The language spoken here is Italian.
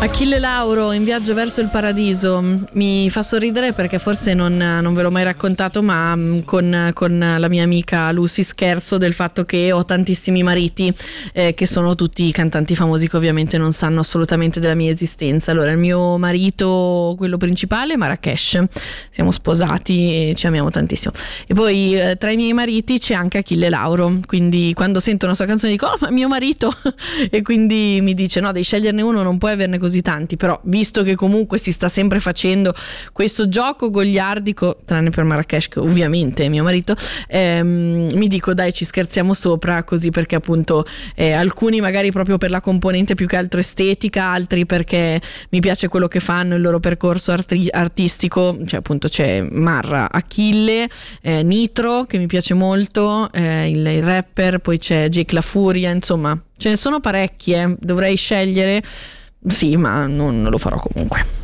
Achille Lauro in viaggio verso il paradiso mi fa sorridere perché forse non ve l'ho mai raccontato, ma con la mia amica Lucy scherzo del fatto che ho tantissimi mariti che sono tutti cantanti famosi che ovviamente non sanno assolutamente della mia esistenza. Allora, il mio marito, quello principale, è Marrakesh, siamo sposati e ci amiamo tantissimo, e poi tra i miei mariti c'è anche Achille Lauro, quindi quando sento una sua canzone dico oh, ma mio marito e quindi mi dice no, devi sceglierne uno, non puoi averne così tanti. Però visto che comunque si sta sempre facendo questo gioco goliardico, tranne per Marrakesh che ovviamente è mio marito, mi dico dai, ci scherziamo sopra, così, perché appunto alcuni magari proprio per la componente più che altro estetica, altri perché mi piace quello che fanno, il loro percorso artistico, cioè appunto c'è Marra, Achille, Nitro che mi piace molto, il rapper, poi c'è Jake La Furia, insomma ce ne sono parecchi, dovrei scegliere. Sì, ma non lo farò comunque.